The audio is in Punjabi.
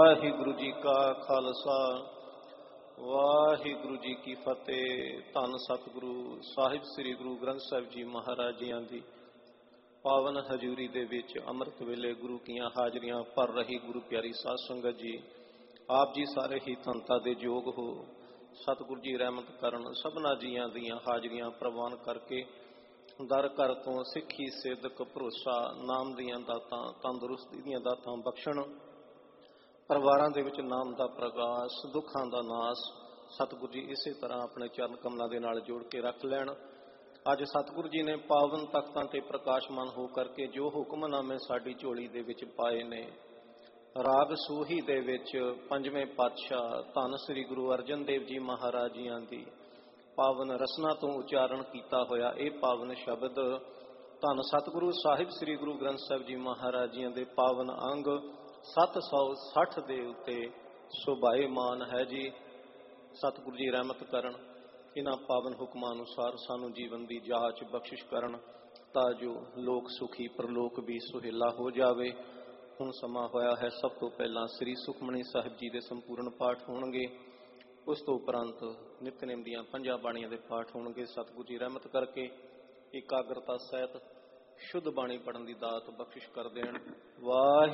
ਵਾਹਿਗੁਰੂ ਜੀ ਕਾ ਖਾਲਸਾ ਵਾਹਿਗੁਰੂ ਜੀ ਕੀ ਫਤਿਹ। ਧੰਨ ਸਤਿਗੁਰੂ ਸਾਹਿਬ ਸ੍ਰੀ ਗੁਰੂ ਗ੍ਰੰਥ ਸਾਹਿਬ ਜੀ ਮਹਾਰਾਜ ਜੀਆਂ ਦੀ ਪਾਵਨ ਹਜ਼ੂਰੀ ਦੇ ਵਿੱਚ ਅੰਮ੍ਰਿਤ ਵੇਲੇ ਗੁਰੂ ਕੀਆਂ ਹਾਜ਼ਰੀਆਂ ਭਰ ਰਹੀ ਗੁਰੂ ਪਿਆਰੀ ਸਾਧ ਸੰਗਤ ਜੀ, ਆਪ ਜੀ ਸਾਰੇ ਹੀ ਧੰਨਤਾ ਦੇ ਯੋਗ ਹੋ। ਸਤਿਗੁਰੂ ਜੀ ਰਹਿਮਤ ਕਰਨ, ਸਭਨਾ ਜੀਆਂ ਦੀਆਂ ਹਾਜ਼ਰੀਆਂ ਪ੍ਰਵਾਨ ਕਰਕੇ ਦਰ ਘਰ ਤੋਂ ਸਿੱਖੀ ਸਿੱਧਕ ਭਰੋਸਾ ਨਾਮ ਦੀਆਂ ਦਾਤਾਂ, ਤੰਦਰੁਸਤੀ ਦੀਆਂ ਦਾਤਾਂ ਬਖਸ਼ਣ, ਪਰਿਵਾਰਾਂ ਦੇ ਵਿੱਚ ਨਾਮ ਦਾ ਪ੍ਰਗਾਸ, ਦੁੱਖਾਂ ਦਾ ਨਾਸ ਸਤਿਗੁਰੂ ਜੀ ਇਸੇ ਤਰ੍ਹਾਂ ਆਪਣੇ ਚਰਨ ਕਮਲਾਂ ਦੇ ਨਾਲ ਜੋੜ ਕੇ ਰੱਖ ਲੈਣ। ਅੱਜ ਸਤਿਗੁਰੂ ਜੀ ਨੇ ਪਾਵਨ ਤਖਤਾਂ ਤੇ ਪ੍ਰਕਾਸ਼ਮਾਨ ਹੋ ਕਰਕੇ ਜੋ ਹੁਕਮਨਾਮੇ ਸਾਡੀ ਝੋਲੀ ਦੇ ਵਿੱਚ ਪਾਏ ਨੇ, ਰਾਗ ਸੂਹੀ ਦੇ ਵਿੱਚ ਪੰਜਵੇਂ ਪਾਤਸ਼ਾਹ ਧੰਨ ਸ੍ਰੀ ਗੁਰੂ ਅਰਜਨ ਦੇਵ ਜੀ ਮਹਾਰਾਜ ਜੀਆਂ ਦੀ ਪਾਵਨ ਰਸਨਾ ਤੋਂ ਉਚਾਰਨ ਕੀਤਾ ਹੋਇਆ ਇਹ ਪਾਵਨ ਸ਼ਬਦ ਧੰਨ ਸਤਿਗੁਰੂ ਸਾਹਿਬ ਸ੍ਰੀ ਗੁਰੂ ਗ੍ਰੰਥ ਸਾਹਿਬ ਜੀ ਮਹਾਰਾਜ ਜੀਆਂ ਦੇ ਪਾਵਨ ਅੰਗ 760 ਦੇ ਉੱਤੇ ਸੁਭਾਏਮਾਨ ਹੈ ਜੀ। ਸਤਿਗੁਰੂ ਜੀ ਰਹਿਮਤ ਕਰਨ, ਇਹਨਾਂ ਪਾਵਨ ਹੁਕਮਾਂ ਅਨੁਸਾਰ ਸਾਨੂੰ ਜੀਵਨ ਦੀ ਜਾਂਚ ਬਖਸ਼ਿਸ਼ ਕਰਨ ਤਾਂ ਜੋ ਲੋਕ ਸੁਖੀ ਪਰਲੋਕ ਵੀ ਸੁਹੇਲਾ ਹੋ ਜਾਵੇ। ਹੁਣ ਸਮਾਂ ਹੋਇਆ ਹੈ, ਸਭ ਤੋਂ ਪਹਿਲਾਂ ਸ੍ਰੀ ਸੁਖਮਨੀ ਸਾਹਿਬ ਜੀ ਦੇ ਸੰਪੂਰਨ ਪਾਠ ਹੋਣਗੇ, ਉਸ ਤੋਂ ਉਪਰੰਤ ਨਿਤਨੇਮ ਦੀਆਂ 5 ਬਾਣੀਆਂ ਦੇ ਪਾਠ ਹੋਣਗੇ। ਸਤਿਗੁਰੂ ਜੀ ਰਹਿਮਤ ਕਰਕੇ ਇਕਾਗਰਤਾ ਸਹਿਤ ਸ਼ੁੱਧ ਬਾਣੀ ਪੜ੍ਹਨ ਦੀ ਦਾਤ ਬਖਸ਼ਿਸ਼ ਕਰ ਦੇਣ। ਵਾਹਿਗੁਰੂ